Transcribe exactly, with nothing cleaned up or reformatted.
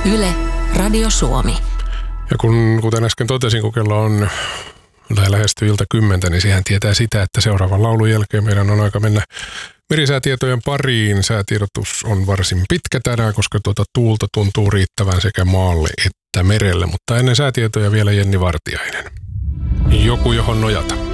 Yle, Radio Suomi. Ja kun, kuten äsken totesin, kun kello on lähestyy ilta kymmentä, niin sehän tietää sitä, että seuraavan laulun jälkeen meidän on aika mennä merisäätietojen pariin. Säätiedotus on varsin pitkä tänään, koska tuota tuulta tuntuu riittävän sekä maalle että merelle. Mutta ennen säätietoja vielä Jenni Vartiainen. Joku, johon nojata.